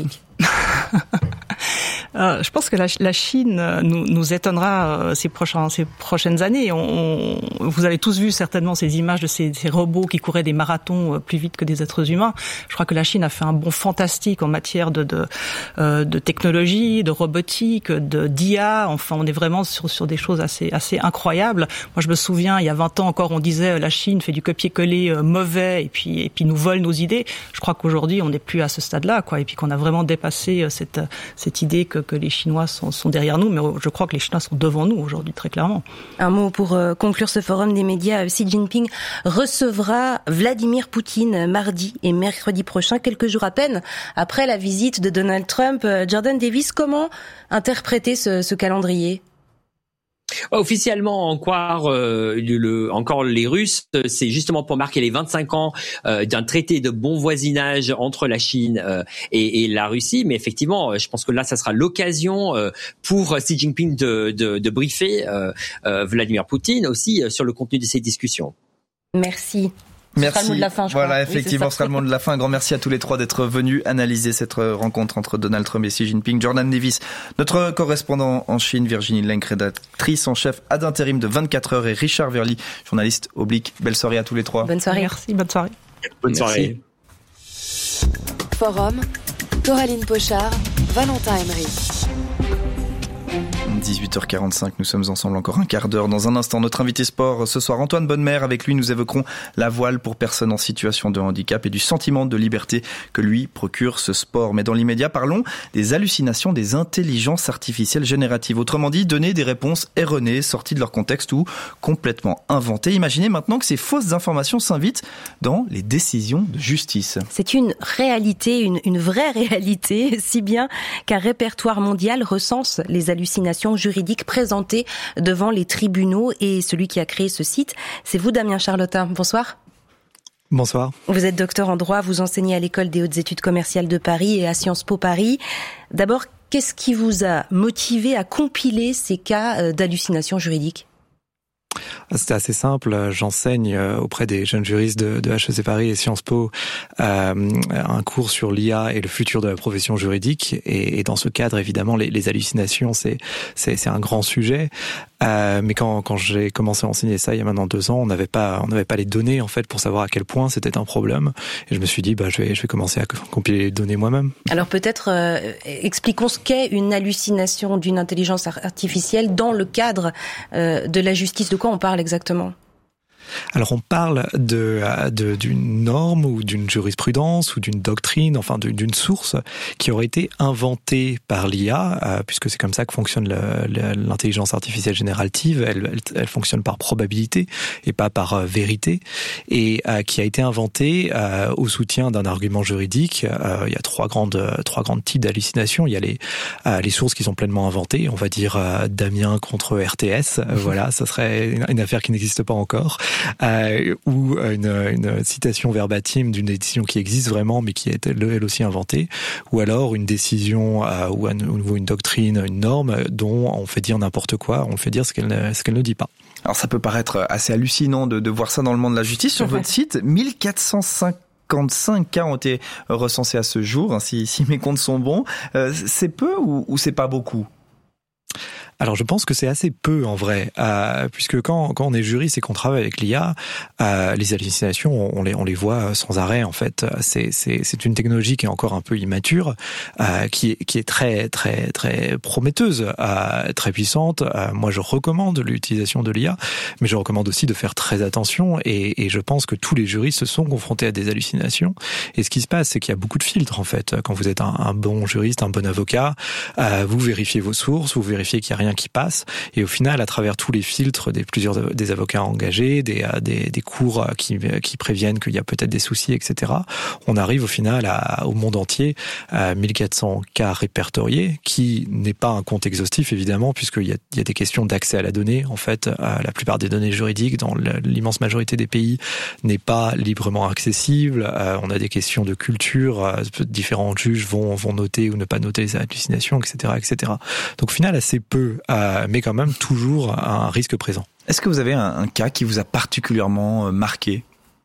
Euh, je pense que la, la Chine nous, nous étonnera euh, ces, prochains, ces prochaines années. On, on, vous avez tous vu certainement ces images de ces, ces robots qui couraient des marathons euh, plus vite que des êtres humains. Je crois que la Chine a fait un bond fantastique en matière de, de, euh, de technologie, de robotique, de d'I A. Enfin, on est vraiment sur, sur des choses assez, assez incroyables. Moi, je me souviens, il y a vingt ans encore, on disait la Chine fait du copier-coller euh, mauvais et puis, et puis nous vole nos idées. Je crois qu'aujourd'hui, on n'est plus à ce stade-là, quoi. Et puis qu'on a vraiment dépassé euh, cette, cette idée que que les Chinois sont, sont derrière nous, mais je crois que les Chinois sont devant nous aujourd'hui, très clairement. Un mot pour euh, conclure ce forum des médias. Xi Jinping recevra Vladimir Poutine mardi et mercredi prochain, quelques jours à peine après la visite de Donald Trump. Jordan Davis, comment interpréter ce, ce calendrier ? Officiellement, encore, euh, le, encore les Russes, c'est justement pour marquer les vingt-cinq ans euh, d'un traité de bon voisinage entre la Chine euh, et, et la Russie. Mais effectivement, je pense que là, ça sera l'occasion euh, pour Xi Jinping de, de, de briefer euh, euh, Vladimir Poutine aussi euh, sur le contenu de ces discussions. Merci. Merci. Ce sera le mot de la fin, je voilà, crois. effectivement, Oui, ce sera le mot de la fin. Un grand merci à tous les trois d'être venus analyser cette rencontre entre Donald Trump et Xi Jinping. Jordan Davis, notre correspondant en Chine, Virginie Leng, rédactrice en chef ad intérim de vingt-quatre heures, et Richard Verly, journaliste oblique. Belle soirée à tous les trois. Bonne soirée. Merci, bonne soirée. Bonne soirée. Forum, Coraline Pochard, Valentin Emery. dix-huit heures quarante-cinq, nous sommes ensemble encore un quart d'heure. Dans un instant, notre invité sport ce soir, Antoine Bonnemère. Avec lui, nous évoquerons la voile pour personnes en situation de handicap et du sentiment de liberté que lui procure ce sport. Mais dans l'immédiat, parlons des hallucinations des intelligences artificielles génératives. Autrement dit, donner des réponses erronées, sorties de leur contexte ou complètement inventées. Imaginez maintenant que ces fausses informations s'invitent dans les décisions de justice. C'est une réalité, une, une vraie réalité, si bien qu'un répertoire mondial recense les hallucinations juridiques présentées devant les tribunaux. Et celui qui a créé ce site, c'est vous, Damien Charlotin. Bonsoir. Bonsoir. Vous êtes docteur en droit, vous enseignez à l'école des hautes études commerciales de Paris et à Sciences Po Paris. D'abord, qu'est-ce qui vous a motivé à compiler ces cas d'hallucinations juridiques ? C'était assez simple. J'enseigne auprès des jeunes juristes de, de H E C Paris et Sciences Po euh, un cours sur l'I A et le futur de la profession juridique. Et, et dans ce cadre, évidemment, les, les hallucinations, c'est, c'est, c'est un grand sujet. Euh, mais quand, quand j'ai commencé à enseigner ça il y a maintenant deux ans, on n'avait pas, on n'avait pas les données en fait pour savoir à quel point c'était un problème. Et je me suis dit, bah, je vais, je vais commencer à compiler les données moi-même. Alors peut-être euh, expliquons ce qu'est une hallucination d'une intelligence artificielle dans le cadre euh, de la justice. De quoi on parle exactement ? Alors on parle de, de d'une norme ou d'une jurisprudence ou d'une doctrine, enfin de, d'une source qui aurait été inventée par l'I A, euh, puisque c'est comme ça que fonctionne le, le, l'intelligence artificielle générative. Elle, elle, elle fonctionne par probabilité et pas par euh, vérité, et euh, qui a été inventée euh, au soutien d'un argument juridique. Euh, il y a trois grandes trois grandes types d'hallucinations. Il y a les euh, les sources qui sont pleinement inventées. On va dire euh, Damien contre R T S. Euh, voilà, ça serait une, une affaire qui n'existe pas encore. Euh, ou une, une citation verbatim d'une décision qui existe vraiment mais qui est elle aussi inventée, ou alors une décision euh, ou à nouveau une doctrine, une norme dont on fait dire n'importe quoi, on fait dire ce qu'elle ne, ce qu'elle ne dit pas. Alors ça peut paraître assez hallucinant de, de voir ça dans le monde de la justice. Sur votre site, mille quatre cent cinquante-cinq cas ont été recensés à ce jour, hein, si, si mes comptes sont bons. Euh, c'est peu ou, ou c'est pas beaucoup ? Alors je pense que c'est assez peu en vrai, euh, puisque quand quand on est juriste et qu'on travaille avec l'I A, euh, les hallucinations on les on les voit sans arrêt en fait. C'est c'est c'est une technologie qui est encore un peu immature, euh, qui est qui est très très très prometteuse, euh, très puissante. Euh, moi je recommande l'utilisation de l'I A, mais je recommande aussi de faire très attention. Et, et je pense que tous les juristes sont confrontés à des hallucinations. Et ce qui se passe, c'est qu'il y a beaucoup de filtres en fait. Quand vous êtes un, un bon juriste, un bon avocat, euh, vous vérifiez vos sources, vous vérifiez qu'il y a rien qui passe, et au final, à travers tous les filtres des plusieurs des avocats engagés, des des, des cours qui qui préviennent qu'il y a peut-être des soucis, et cetera, on arrive au final à, au monde entier à mille quatre cents cas répertoriés, qui n'est pas un compte exhaustif évidemment, puisqu'il y a il y a des questions d'accès à la donnée. En fait, la plupart des données juridiques dans l'immense majorité des pays n'est pas librement accessible. On a des questions de culture, différents juges vont vont noter ou ne pas noter les hallucinations, et cetera, et cetera. Donc au final, assez peu. Euh, mais quand même toujours un risque présent. Est-ce que vous avez un, un cas qui vous a particulièrement marqué ?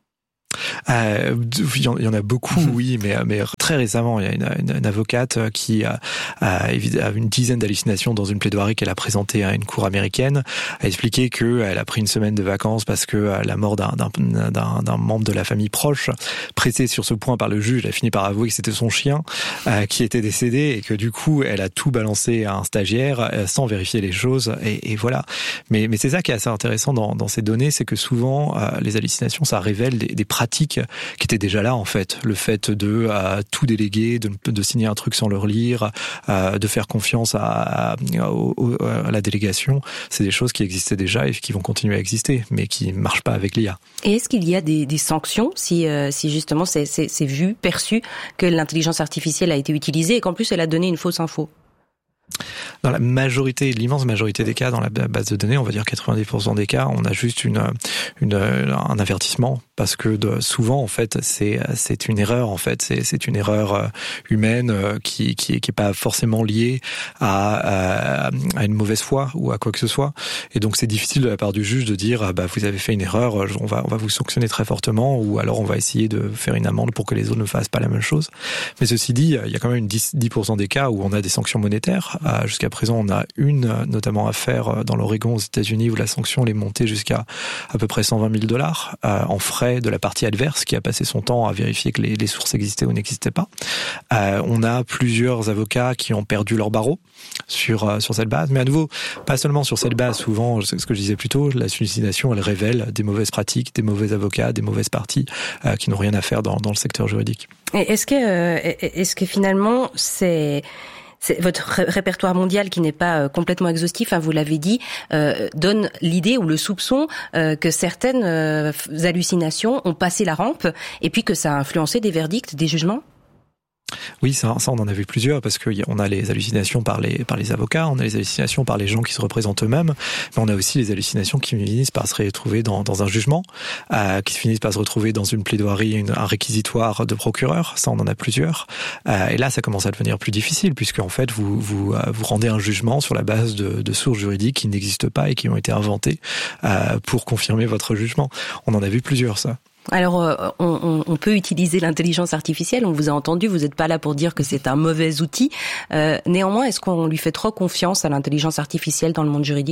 Euh, il y en a beaucoup, oui, mais, mais très récemment, il y a une, une, une avocate qui a, a une dizaine d'hallucinations dans une plaidoirie qu'elle a présentée à une cour américaine, a expliqué qu'elle a pris une semaine de vacances parce que la mort d'un, d'un, d'un, d'un membre de la famille proche, pressée sur ce point par le juge, elle a fini par avouer que c'était son chien euh, qui était décédé, et que du coup, elle a tout balancé à un stagiaire euh, sans vérifier les choses, et, et voilà. Mais, mais c'est ça qui est assez intéressant dans, dans ces données, c'est que souvent, euh, les hallucinations, ça révèle des, des pratiques qui étaient déjà là en fait. Le fait de euh, tout déléguer, de, de signer un truc sans le relire, euh, de faire confiance à, à, à, à la délégation, c'est des choses qui existaient déjà et qui vont continuer à exister, mais qui ne marchent pas avec l'I A. Et est-ce qu'il y a des, des sanctions si, euh, si justement c'est, c'est, c'est vu, perçu que l'intelligence artificielle a été utilisée et qu'en plus elle a donné une fausse info ? Dans la majorité, l'immense majorité des cas, dans la base de données, on va dire quatre-vingt-dix pour cent des cas, on a juste une, une un avertissement, parce que de, souvent en fait c'est c'est une erreur en fait, c'est c'est une erreur humaine qui qui qui est pas forcément liée à, à à une mauvaise foi ou à quoi que ce soit, et donc c'est difficile de la part du juge de dire bah vous avez fait une erreur, on va on va vous sanctionner très fortement, ou alors on va essayer de faire une amende pour que les autres ne fassent pas la même chose. Mais ceci dit, il y a quand même une dix pour cent des cas où on a des sanctions monétaires. Jusqu'à présent, on a une notamment affaire dans l'Oregon aux États-Unis où la sanction est montée jusqu'à à peu près cent vingt mille dollars euh, en frais de la partie adverse qui a passé son temps à vérifier que les, les sources existaient ou n'existaient pas. Euh, on a plusieurs avocats qui ont perdu leur barreau sur euh, sur cette base, mais à nouveau, pas seulement sur cette base. Souvent, c'est ce que je disais plus tôt, la hallucination, elle révèle des mauvaises pratiques, des mauvais avocats, des mauvaises parties euh, qui n'ont rien à faire dans, dans le secteur juridique. Et est-ce que euh, est-ce que finalement c'est C'est votre ré- répertoire mondial qui n'est pas euh, complètement exhaustif, hein, vous l'avez dit, euh, donne l'idée ou le soupçon euh, que certaines euh, hallucinations ont passé la rampe et puis que ça a influencé des verdicts, des jugements ? Oui, ça, ça, on en a vu plusieurs, parce qu'on a les hallucinations par les, par les avocats, on a les hallucinations par les gens qui se représentent eux-mêmes, mais on a aussi les hallucinations qui finissent par se retrouver dans, dans un jugement, euh, qui finissent par se retrouver dans une plaidoirie, une, un réquisitoire de procureur. Ça, on en a plusieurs. Euh, et là, ça commence à devenir plus difficile, puisque en fait, vous, vous, vous rendez un jugement sur la base de, de sources juridiques qui n'existent pas et qui ont été inventées euh, pour confirmer votre jugement. On en a vu plusieurs, ça. Alors, euh, on, on peut utiliser l'intelligence artificielle, on vous a entendu, vous n'êtes pas là pour dire que c'est un mauvais outil. Euh, néanmoins, est-ce qu'on lui fait trop confiance à l'intelligence artificielle dans le monde juridique ?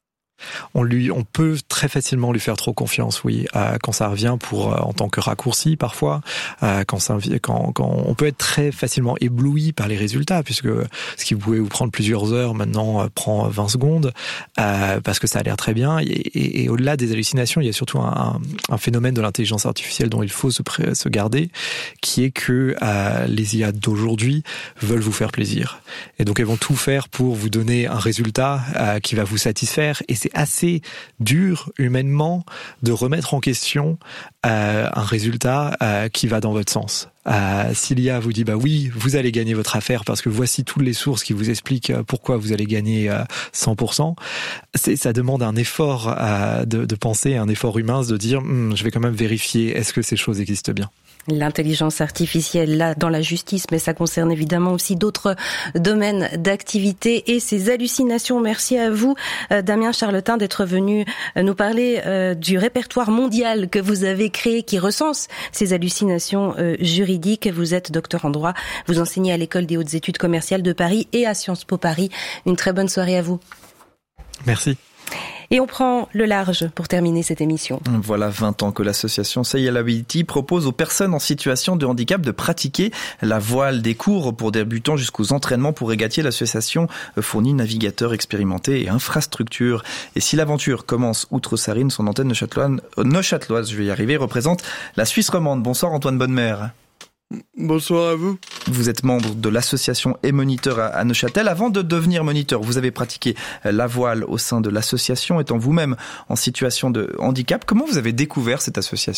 On lui, on peut très facilement lui faire trop confiance, oui, euh, quand ça revient pour euh, en tant que raccourci parfois, euh, quand ça, quand, quand on peut être très facilement ébloui par les résultats, puisque ce qui pouvait vous prendre plusieurs heures maintenant euh, prend vingt secondes, euh, parce que ça a l'air très bien. Et, et, et au-delà des hallucinations, il y a surtout un, un phénomène de l'intelligence artificielle dont il faut se, se garder, qui est que euh, les I A d'aujourd'hui veulent vous faire plaisir, et donc elles vont tout faire pour vous donner un résultat euh, qui va vous satisfaire. Et c'est assez dur humainement de remettre en question euh, un résultat euh, qui va dans votre sens. Euh, si l'I A vous dit bah oui, vous allez gagner votre affaire parce que voici toutes les sources qui vous expliquent pourquoi vous allez gagner cent pour cent, c'est, ça demande un effort euh, de, de penser, un effort humain, de dire hm, je vais quand même vérifier est-ce que ces choses existent bien. L'intelligence artificielle, là, dans la justice, mais ça concerne évidemment aussi d'autres domaines d'activité et ces hallucinations. Merci à vous, Damien Charletin, d'être venu nous parler euh, du répertoire mondial que vous avez créé, qui recense ces hallucinations euh, juridiques. Vous êtes docteur en droit, vous enseignez à l'École des hautes études commerciales de Paris et à Sciences Po Paris. Une très bonne soirée à vous. Merci. Et on prend le large pour terminer cette émission. Voilà vingt ans que l'association Sailability propose aux personnes en situation de handicap de pratiquer la voile, des cours pour débutants jusqu'aux entraînements pour régatiers. L'association fournit navigateurs expérimentés et infrastructures. Et si l'aventure commence outre Sarine, son antenne neuchâteloise, neuchâteloise, je vais y arriver, représente la Suisse romande. Bonsoir Antoine Bonnemère. Bonsoir à vous. Vous êtes membre de l'association et moniteur à Neuchâtel. Avant de devenir moniteur, vous avez pratiqué la voile au sein de l'association, étant vous-même en situation de handicap. Comment vous avez découvert cette association ?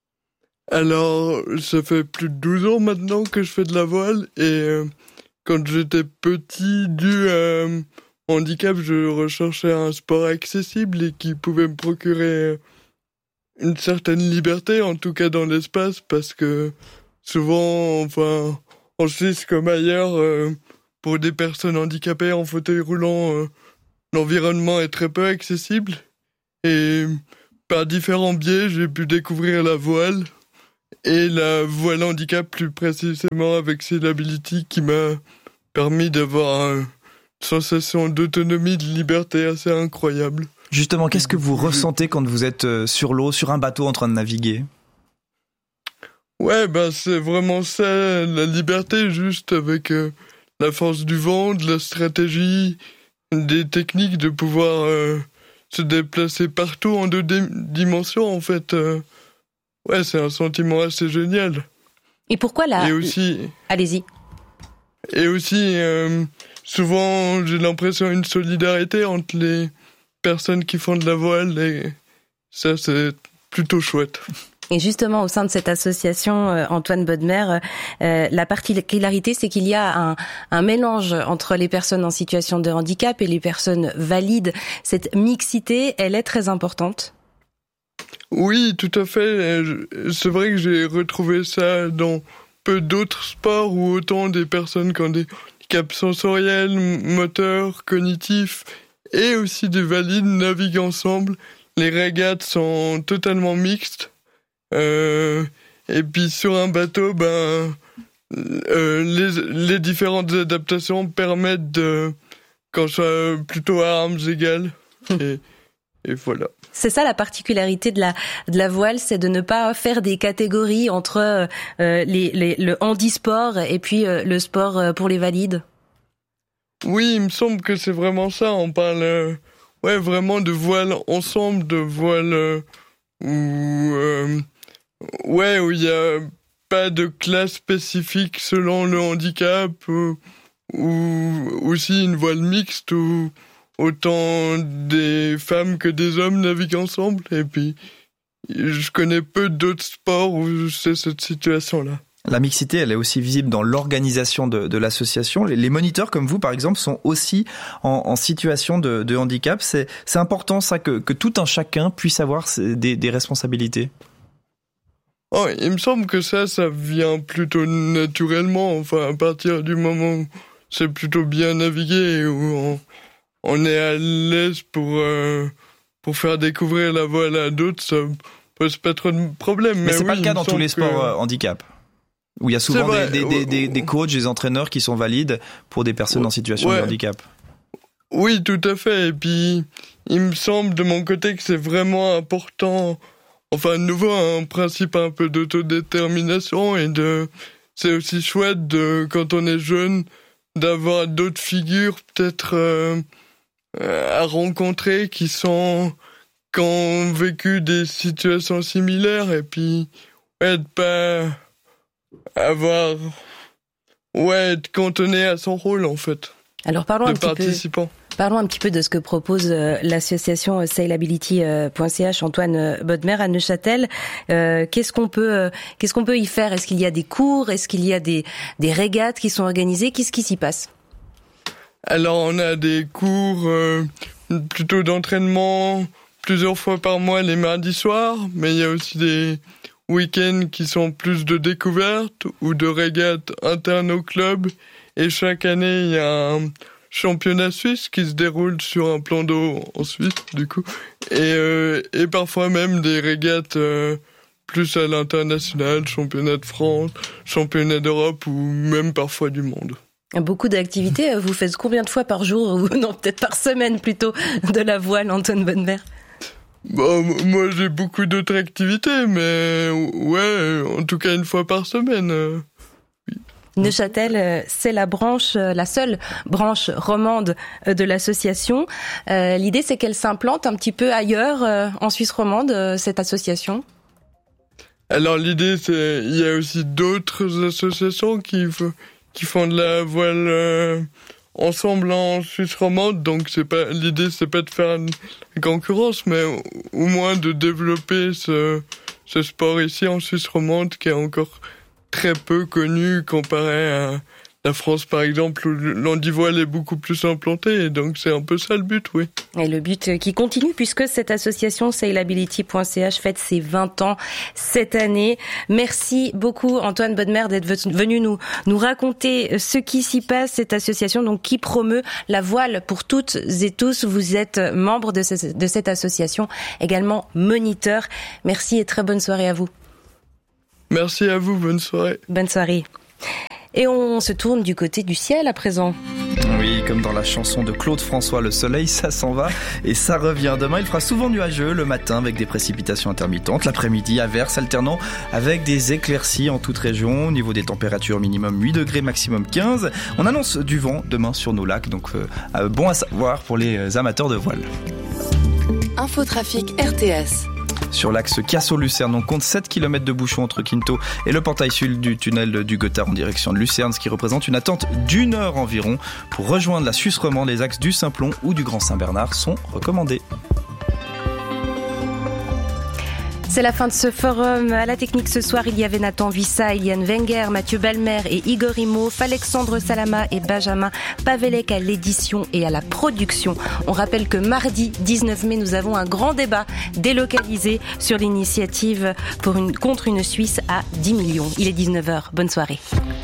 Alors, ça fait plus de douze ans maintenant que je fais de la voile et euh, quand j'étais petit, dû à mon handicap, je recherchais un sport accessible et qui pouvait me procurer une certaine liberté, en tout cas dans l'espace, parce que souvent, enfin, en Suisse comme ailleurs, euh, pour des personnes handicapées en fauteuil roulant, euh, l'environnement est très peu accessible. Et par différents biais, j'ai pu découvrir la voile et la voile handicap plus précisément avec Sailability qui m'a permis d'avoir une sensation d'autonomie, de liberté assez incroyable. Justement, qu'est-ce que vous ressentez quand vous êtes sur l'eau, sur un bateau en train de naviguer ? Ouais, bah c'est vraiment ça, la liberté, juste avec euh, la force du vent, de la stratégie, des techniques de pouvoir euh, se déplacer partout en deux dé- dimensions, en fait. Euh, ouais, c'est un sentiment assez génial. Et pourquoi là ? Et aussi... Allez-y. Et aussi, euh, souvent, j'ai l'impression d'une solidarité entre les personnes qui font de la voile, et ça, c'est plutôt chouette. Et justement, au sein de cette association, euh, Antoine Bonnemère, euh, la particularité, c'est qu'il y a un, un mélange entre les personnes en situation de handicap et les personnes valides. Cette mixité, elle est très importante. Oui, tout à fait. C'est vrai que j'ai retrouvé ça dans peu d'autres sports où autant des personnes qui ont des handicaps sensoriels, moteurs, cognitifs et aussi des valides naviguent ensemble. Les régates sont totalement mixtes. Euh, et puis sur un bateau, ben, euh, les, les différentes adaptations permettent de, qu'on soit plutôt à armes égales. Et, et voilà. C'est ça la particularité de la de la voile, c'est de ne pas faire des catégories entre euh, les, les le handisport et puis euh, le sport pour les valides. Oui, il me semble que c'est vraiment ça. On parle, euh, ouais, vraiment de voile ensemble, de voile euh, où euh, ouais, où il y a pas de classe spécifique selon le handicap, euh, ou aussi une voile mixte où autant des femmes que des hommes naviguent ensemble. Et puis, je connais peu d'autres sports où c'est cette situation-là. La mixité, elle est aussi visible dans l'organisation de, de l'association. Les, les moniteurs, comme vous, par exemple, sont aussi en, en situation de, de handicap. C'est, c'est important, ça, que, que tout un chacun puisse avoir des, des responsabilités. Oh, il me semble que ça, ça vient plutôt naturellement. Enfin, à partir du moment où c'est plutôt bien navigué et où on, on est à l'aise pour, euh, pour faire découvrir la voile à d'autres, ça pose pas trop de problèmes. Mais, Mais c'est oui, pas le cas dans tous les sports que... handicap. Où il y a souvent vrai, des, des, des, des coachs, des entraîneurs qui sont valides pour des personnes ouais, en situation ouais. de handicap. Oui, tout à fait. Et puis, il me semble de mon côté que c'est vraiment important, enfin, de nouveau, un principe un peu d'autodétermination et de, c'est aussi chouette de, quand on est jeune, d'avoir d'autres figures peut-être euh, à rencontrer qui sont, qui ont vécu des situations similaires et puis, ouais, de pas avoir, ouais, être cantonné à son rôle, en fait. Alors parlons de un petit participants. Peu, parlons un petit peu de ce que propose euh, l'association sailability point c h. Antoine Bodmer à Neuchâtel. Euh, qu'est-ce qu'on peut, euh, qu'est-ce qu'on peut y faire? Est-ce qu'il y a des cours? Est-ce qu'il y a des, des régates qui sont organisées? Qu'est-ce qui s'y passe? Alors on a des cours euh, plutôt d'entraînement plusieurs fois par mois les mardis soirs, mais il y a aussi des week-ends qui sont plus de découverte ou de régates internes au club. Et chaque année, il y a un championnat suisse qui se déroule sur un plan d'eau en Suisse, du coup. Et, euh, et parfois même des régates euh, plus à l'international, championnat de France, championnat d'Europe ou même parfois du monde. Beaucoup d'activités. Vous faites combien de fois par jour, ou non, peut-être par semaine plutôt, de la voile, Antoine Bodmer? Bah, moi, j'ai beaucoup d'autres activités, mais ouais, en tout cas une fois par semaine. Euh, oui. Neuchâtel, c'est la branche, la seule branche romande de l'association. Euh, l'idée, c'est qu'elle s'implante un petit peu ailleurs, euh, en Suisse romande, euh, cette association. Alors l'idée, c'est il y a aussi d'autres associations qui qui font de la voile euh, ensemble en Suisse romande, donc c'est pas l'idée, c'est pas de faire une concurrence, mais au moins de développer ce ce sport ici en Suisse romande qui est encore très peu connu comparé à la France, par exemple, où l'handivoile est beaucoup plus implanté, et donc c'est un peu ça le but, oui. Et le but qui continue, puisque cette association sailability point c h fête ses vingt ans cette année. Merci beaucoup, Antoine Bodmer, d'être venu nous, nous raconter ce qui s'y passe, cette association donc qui promeut la voile pour toutes et tous. Vous êtes membre de, ce, de cette association, également moniteur. Merci et très bonne soirée à vous. Merci à vous, bonne soirée. Bonne soirée. Et on se tourne du côté du ciel à présent. Oui, comme dans la chanson de Claude François, le soleil, ça s'en va et ça revient. Demain, il fera souvent nuageux le matin avec des précipitations intermittentes. L'après-midi, averses alternant avec des éclaircies en toute région. Au niveau des températures, minimum huit degrés, maximum quinze. On annonce du vent demain sur nos lacs, donc euh, bon à savoir pour les amateurs de voile. Infotrafic R T S. Sur l'axe Cassau-Lucerne, on compte sept kilomètres de bouchons entre Quinto et le portail sud du tunnel du Gothard en direction de Lucerne, ce qui représente une attente d'une heure environ. Pour rejoindre la Suisse romande, les axes du Simplon ou du Grand Saint-Bernard sont recommandés. C'est la fin de ce forum. À la technique ce soir, il y avait Nathan Vissa, Eliane Wenger, Mathieu Balmer et Igor Imhoff, Alexandre Salama et Benjamin Pavelec à l'édition et à la production. On rappelle que mardi dix-neuf mai, nous avons un grand débat délocalisé sur l'initiative pour une, contre une Suisse à dix millions. Il est dix-neuf heures. Bonne soirée.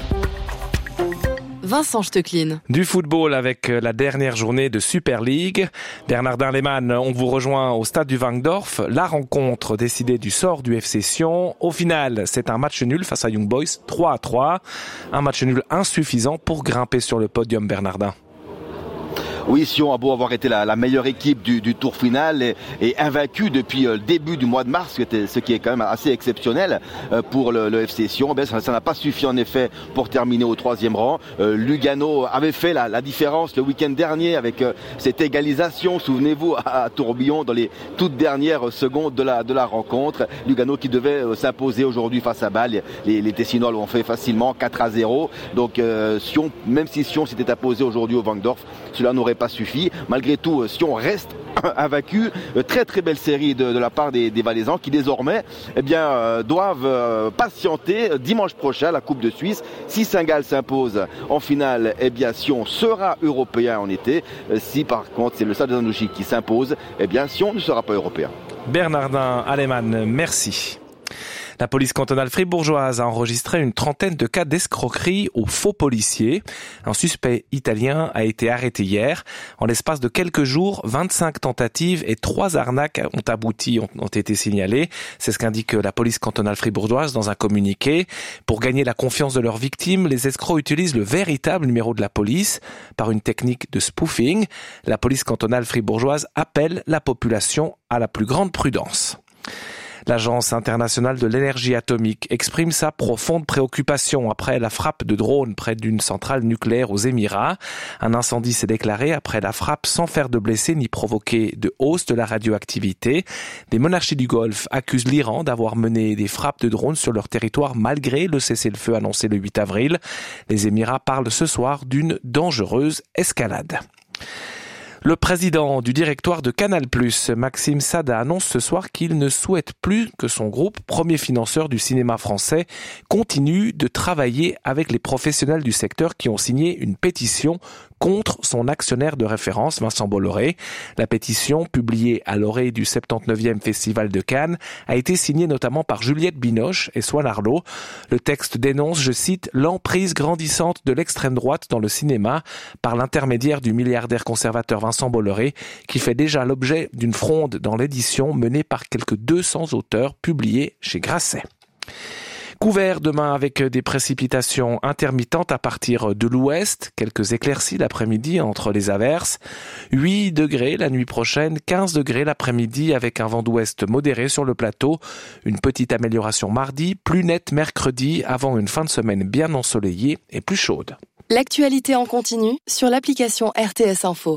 Vincent Stecklin. Du football avec la dernière journée de Super League. Bernardin Lehmann, on vous rejoint au stade du Wankdorf. La rencontre décidée du sort du F C Sion. Au final, c'est un match nul face à Young Boys, trois à trois. Un match nul insuffisant pour grimper sur le podium, Bernardin. Oui, Sion a beau avoir été la, la meilleure équipe du, du tour final et, et invaincue depuis euh, le début du mois de mars, ce qui est quand même assez exceptionnel euh, pour le, le F C Sion. Ben, ça, ça n'a pas suffi en effet pour terminer au troisième rang. Euh, Lugano avait fait la, la différence le week-end dernier avec euh, cette égalisation, souvenez-vous, à, à Tourbillon dans les toutes dernières secondes de la, de la rencontre. Lugano qui devait euh, s'imposer aujourd'hui face à Bâle. Les, les Tessinois l'ont fait facilement, quatre à zéro. Donc euh, Sion, même si Sion s'était imposé aujourd'hui au Wankdorf, cela n'aurait pas suffi. Malgré tout, Sion reste invaincu. Très très belle série de, de la part des, des Valaisans qui désormais eh bien, euh, doivent euh, patienter dimanche prochain la Coupe de Suisse. Si Saint-Gall s'impose en finale, eh bien Sion sera européen en été. Si par contre c'est le Stade Zanouchi qui s'impose, eh bien Sion ne sera pas européen. Bernardin Alemann, merci. La police cantonale fribourgeoise a enregistré une trentaine de cas d'escroquerie aux faux policiers. Un suspect italien a été arrêté hier. En l'espace de quelques jours, vingt-cinq tentatives et trois arnaques ont abouti, ont, ont été signalées. C'est ce qu'indique la police cantonale fribourgeoise dans un communiqué. Pour gagner la confiance de leurs victimes, les escrocs utilisent le véritable numéro de la police par une technique de spoofing. La police cantonale fribourgeoise appelle la population à la plus grande prudence. L'Agence internationale de l'énergie atomique exprime sa profonde préoccupation après la frappe de drone près d'une centrale nucléaire aux Émirats. Un incendie s'est déclaré après la frappe sans faire de blessés ni provoquer de hausse de la radioactivité. Des monarchies du Golfe accusent l'Iran d'avoir mené des frappes de drones sur leur territoire malgré le cessez-le-feu annoncé le huit avril. Les Émirats parlent ce soir d'une dangereuse escalade. Le président du directoire de Canal+, Maxime Sada, annonce ce soir qu'il ne souhaite plus que son groupe, premier financeur du cinéma français, continue de travailler avec les professionnels du secteur qui ont signé une pétition contre son actionnaire de référence, Vincent Bolloré. La pétition, publiée à l'orée du soixante-dix-neuvième Festival de Cannes, a été signée notamment par Juliette Binoche et Swan Arlo. Le texte dénonce, je cite, « l'emprise grandissante de l'extrême droite dans le cinéma par l'intermédiaire du milliardaire conservateur Vincent Bolloré, qui fait déjà l'objet d'une fronde dans l'édition menée par quelques deux cents auteurs publiés chez Grasset. » Couvert demain avec des précipitations intermittentes à partir de l'ouest, quelques éclaircies l'après-midi entre les averses, huit degrés la nuit prochaine, quinze degrés l'après-midi avec un vent d'ouest modéré sur le plateau, une petite amélioration mardi, plus nette mercredi avant une fin de semaine bien ensoleillée et plus chaude. L'actualité en continu sur l'application R T S Info.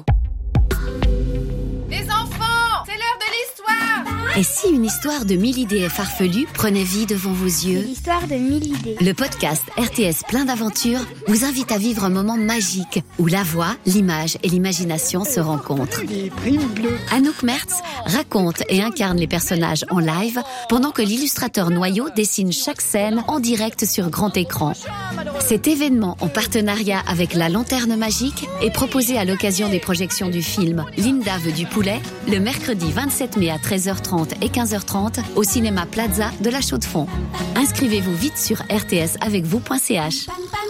Les enfants, c'est l'heure de l'histoire. Et si une histoire de mille idées farfelues prenait vie devant vos yeux? C'est l'histoire de mille idées. Le podcast R T S plein d'aventures vous invite à vivre un moment magique où la voix, l'image et l'imagination se rencontrent. Anouk Mertz raconte et incarne les personnages en live pendant que l'illustrateur Noyau dessine chaque scène en direct sur grand écran. Cet événement en partenariat avec la Lanterne Magique est proposé à l'occasion des projections du film Linda veut du poulet le mercredi vingt-sept mai à treize heures trente et quinze heures trente au cinéma Plaza de la Chaux-de-Fonds. Inscrivez-vous vite sur r t s avec vous point c h.